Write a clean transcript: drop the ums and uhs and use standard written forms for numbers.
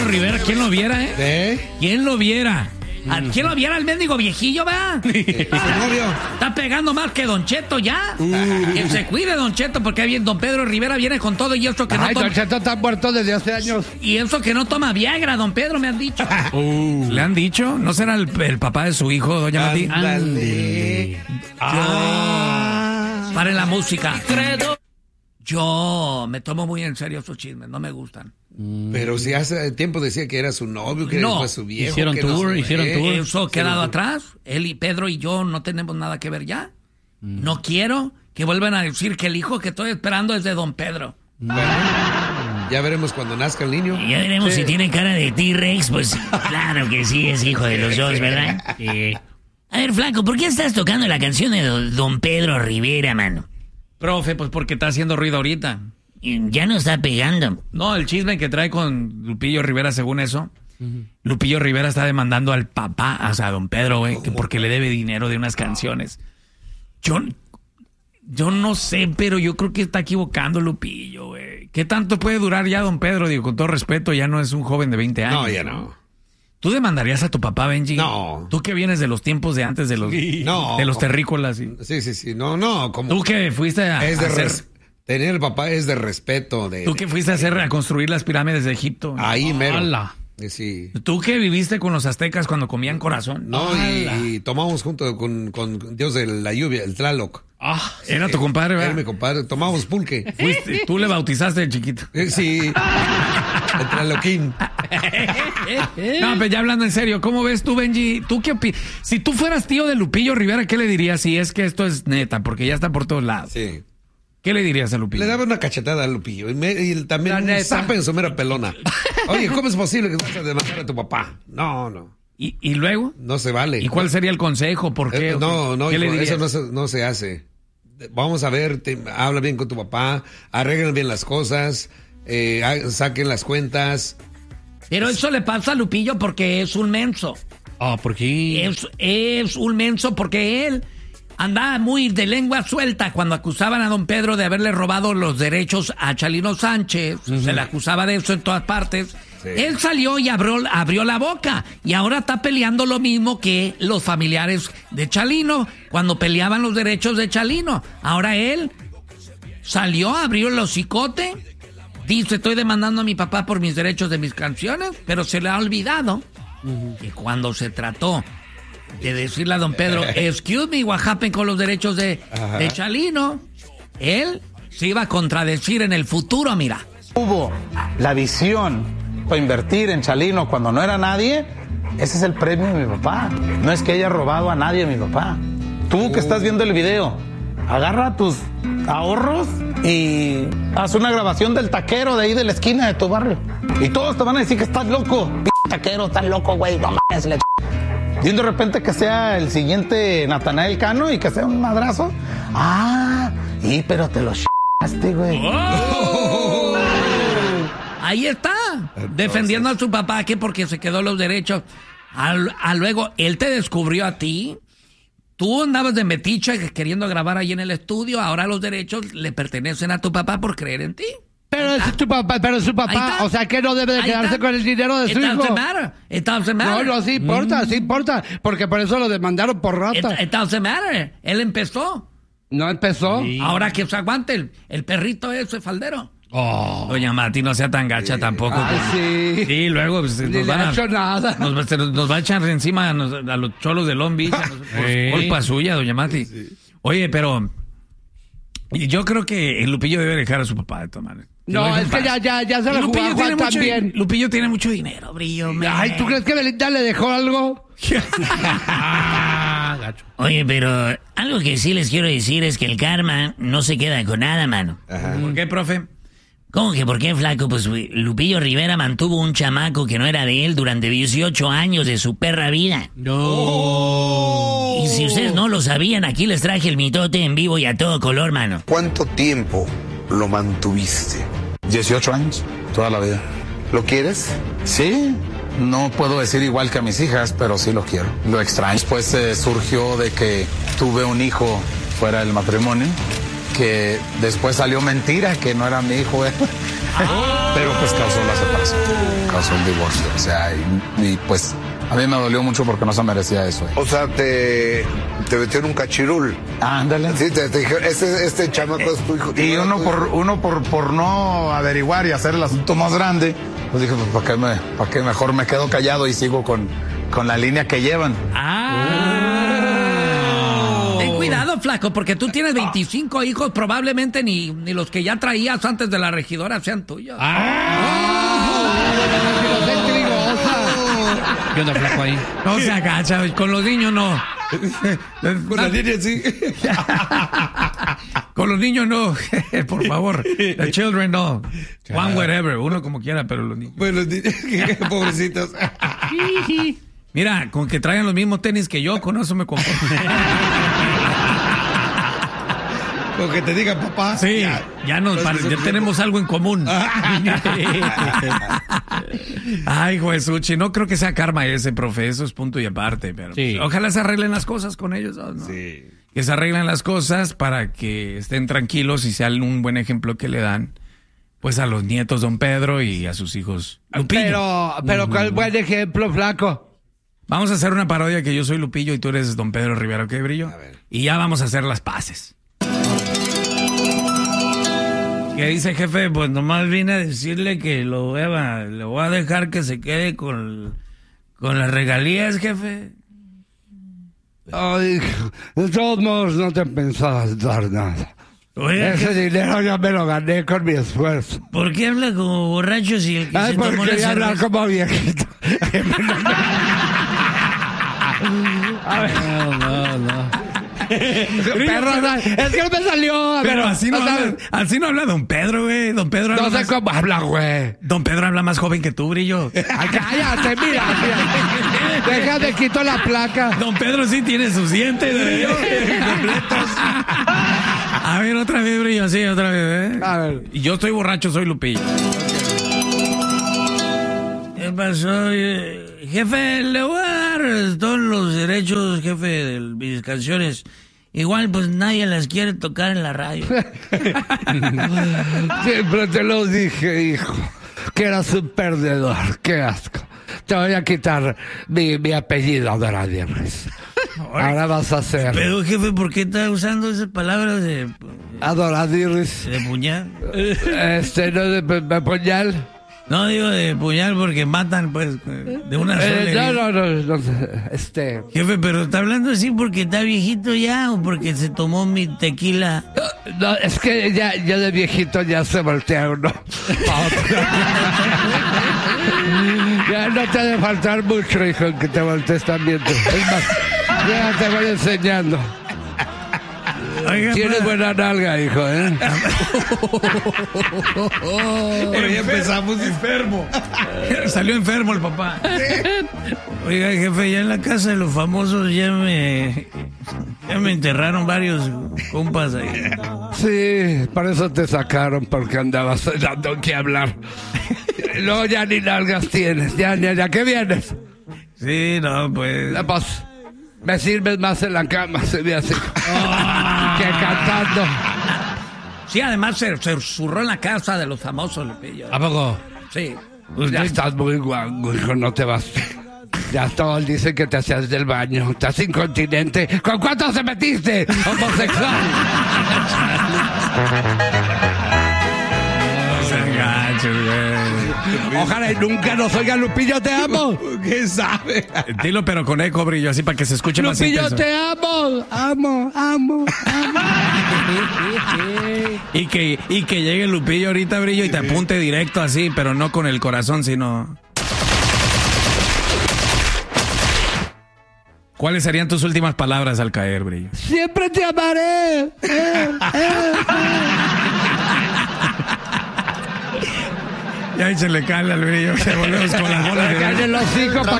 Rivera, ¿quién lo viera, ¿Quién lo viera? ¿Quién lo viera? El mendigo viejillo, va. Está pegando más que Don Cheto ya. Que se cuide, Don Cheto, porque ahí viene Don Pedro Rivera, viene con todo y eso que no toma. Don Cheto está muerto desde hace años. Y eso que no toma Viagra, Don Pedro, me han dicho. ¿Le han dicho? ¿No será el papá de su hijo, doña Mati? Ándale. Paren la música. Yo me tomo muy en serio esos chismes, no me gustan. Pero si hace tiempo decía que era su novio, que fue su viejo. Hicieron tour. Eso ha quedado atrás. Él y Pedro y yo no tenemos nada que ver ya. No quiero que vuelvan a decir que el hijo que estoy esperando es de Don Pedro. Bueno, ya veremos cuando nazca el niño. Ya veremos si tiene cara de T-Rex, pues claro que sí, es hijo de los dos, ¿verdad? A ver, flaco, ¿por qué estás tocando la canción de Don Pedro Rivera, mano? Profe, pues porque está haciendo ruido ahorita. Ya no está pegando. No, el chisme que trae con Lupillo Rivera, según eso. Lupillo Rivera está demandando al papá, o sea, a Don Pedro, güey, que porque le debe dinero de unas canciones. Yo no sé, pero yo creo que está equivocando Lupillo, güey. ¿Qué tanto puede durar ya Don Pedro? Digo, con todo respeto, ya no es un joven de 20 años. No, ya no. ¿Tú demandarías a tu papá, Benji? No. ¿Tú que vienes de los tiempos de antes de los terrícolas? Sí. No. Como ¿Tú que fuiste a tener el papá es de respeto. ¿Tú que fuiste a construir las pirámides de Egipto? Ahí mero. ¡Hala! Sí. ¿Tú que viviste con los aztecas cuando comían corazón? No, y tomamos junto con Dios de la lluvia, el Tlaloc. Era tu compadre, ¿verdad? Era mi compadre, tomamos pulque. Tú le bautizaste de chiquito. Sí, el Tlaloquín. No, pero ya hablando en serio, ¿cómo ves tú, Benji? ¿Tú qué opinas? Si tú fueras tío de Lupillo Rivera, ¿qué le dirías si es que esto es neta? Porque ya está por todos lados. Sí. ¿Qué le dirías a Lupillo? Le daba una cachetada a Lupillo y también un zape en su mera pelona. Oye, ¿cómo es posible que vas a demandar a tu papá? No. ¿Y luego? No se vale. ¿Y cuál sería el consejo? ¿Por qué? No, ¿Qué le dirías? eso no se hace. Vamos a ver, habla bien con tu papá, arreglen bien las cosas, saquen las cuentas. Pero eso le pasa a Lupillo porque es un menso. ¿Por qué? Es un menso porque él andaba muy de lengua suelta cuando acusaban a Don Pedro de haberle robado los derechos a Chalino Sánchez. Se le acusaba de eso en todas partes. Sí. Él salió y abrió la boca y ahora está peleando lo mismo que los familiares de Chalino cuando peleaban los derechos de Chalino. Ahora él salió, abrió el hocicote, dice: estoy demandando a mi papá por mis derechos de mis canciones, pero se le ha olvidado que cuando se trató de decirle a Don Pedro, excuse me, what happened con los derechos de Chalino, él se iba a contradecir en el futuro, mira. Hubo la visión para invertir en Chalino cuando no era nadie. Ese es el premio de mi papá. No es que haya robado a nadie mi papá. Tú que estás viendo el video, agarra tus ahorros y haz una grabación del taquero de ahí de la esquina de tu barrio. Y todos te van a decir que estás loco. Taquero, estás loco, güey. No mames, y de repente que sea el siguiente Natanael Cano y que sea un madrazo. Pero te lo ch***aste, güey. Ahí está, defendiendo a su papá que porque se quedó los derechos. Luego, él te descubrió a ti. Tú andabas de metiche queriendo grabar ahí en el estudio. Ahora los derechos le pertenecen a tu papá por creer en ti. Pero es su papá, o sea que no debe de quedarse con el dinero de su hijo. It doesn't matter. No, sí importa, porque por eso lo demandaron por rata. It doesn't matter. Él empezó. No empezó. Sí. Ahora que se aguante el perrito ese faldero. Doña Mati, no sea tan gacha tampoco. Sí. Sí, luego pues, nos va a echar encima a los cholos de Long Beach. Culpa suya, doña Mati. Sí. Oye, pero yo creo que el Lupillo debe dejar a su papá de tomar. No, es que ya se lo jugó a Juan también. Lupillo tiene mucho dinero, Brillo. Ay, ¿tú crees que Belinda le dejó algo? Oye, pero algo que sí les quiero decir es que el karma no se queda con nada, mano. ¿Por qué, profe? ¿Cómo que por qué, flaco? Pues Lupillo Rivera mantuvo un chamaco que no era de él durante 18 años de su perra vida. No. Y si ustedes no lo sabían, aquí les traje el mitote en vivo y a todo color, mano. ¿Cuánto tiempo lo mantuviste? 18 años, toda la vida. ¿Lo quieres? Sí, no puedo decir igual que a mis hijas, pero sí lo quiero. Lo extraño. Después surgió de que tuve un hijo fuera del matrimonio, que después salió mentira, que no era mi hijo. Pero pues causó la separación, causó el divorcio. O sea, y pues a mí me dolió mucho porque no se merecía eso. O sea, te metió en un cachirul. Ándale. Sí, te dijeron, este chamaco es tu hijo. Y uno por no averiguar y hacer el asunto más grande, pues dije, pues ¿para qué mejor me quedo callado y sigo con la línea que llevan? Ten cuidado, flaco, porque tú tienes 25 hijos, probablemente ni los que ya traías antes de la regidora sean tuyos. ¿Qué onda, flaco, ahí? No se agacha, con los niños no. Con la niña sí. Con los niños no, por favor. The children no. One whatever, uno como quiera, pero los niños. Bueno, pobrecitos. Mira, con que traigan los mismos tenis que yo, con eso me conformo. Con que te digan papá. Sí, ya tenemos algo en común. Ay, Juesuchi, no creo que sea karma ese, profe, eso es punto y aparte, pero sí. Ojalá se arreglen las cosas con ellos, ¿no? Sí. Que se arreglen las cosas para que estén tranquilos y sean un buen ejemplo que le dan, pues, a los nietos Don Pedro y a sus hijos Lupillo. Pero ¿cuál buen ejemplo, flaco? Vamos a hacer una parodia que yo soy Lupillo y tú eres Don Pedro Rivera, ¿ok, Brillo? A ver. Y ya vamos a hacer las paces. ¿Qué dice, jefe? Pues nomás vine a decirle que le voy a dejar que se quede con las regalías, jefe. Ay, de todos modos no te pensabas dar nada. Oiga, Ese jefe, dinero ya me lo gané con mi esfuerzo. ¿por qué habla como borracho si el que Ay, se tomó porque la ya hablar cerveza? como viejito. No. Perro, es que no me salió. Pero ver, así no habla Don Pedro, güey. Don Pedro No habla sé cómo habla, güey. Don Pedro habla más joven que tú, Brillo. Ay, cállate, mira. Deja de quito la placa. Don Pedro sí tiene sus dientes, Brillo. Completos. A ver, otra vez, Brillo, sí, otra vez, ¿eh? A ver. Y yo estoy borracho, soy Lupillo. ¿Qué pasó? Jefe, le voy a dar todos los derechos, jefe, de mis canciones. Igual, pues nadie las quiere tocar en la radio. Siempre te lo dije, hijo, que eras un perdedor. Qué asco. Te voy a quitar mi apellido, Adoradierres. Ahora vas a hacer Pero, jefe, ¿por qué está usando esas palabras de Adoradierres. puñal? No de puñal. No digo de puñal porque matan, pues, de una sola herida. No. Jefe, pero ¿está hablando así porque está viejito ya o porque se tomó mi tequila? No, es que ya de viejito ya se voltea uno pa' otro. Ya no te ha de faltar mucho, hijo, en que te voltees también tú. Es más, ya te voy enseñando. Oiga, Tienes buena nalga, hijo, ¿eh? Pero ya empezamos enfermo. Salió enfermo el papá. Oiga, jefe, ya en la casa de los famosos ya me enterraron varios compas ahí. Sí, por eso te sacaron, porque andabas dando que hablar. Luego ya ni nalgas tienes, ya, ¿qué vienes? Sí, no, pues... Pues, me sirves más en la cama, se ve así. Que cantando. Sí, además se zurró en la casa de los famosos, Lupillo. ¿A poco? Sí. Ya estás muy guango, hijo, no te vas. Ya todos dicen que te hacías del baño. Estás incontinente. ¿Con cuántos te metiste? Homosexual. Ojalá y nunca nos oiga Lupillo, te amo. ¿Qué sabe? Dilo, pero con eco, Brillo, así para que se escuche más Lupillo, intenso. te amo. Amo. Y que llegue Lupillo ahorita, Brillo, y te apunte directo así, pero no con el corazón, sino... ¿Cuáles serían tus últimas palabras al caer, Brillo? Siempre te amaré. Ya se le cala al Brillo, se volvemos con las bolas de... Cállate los hijos.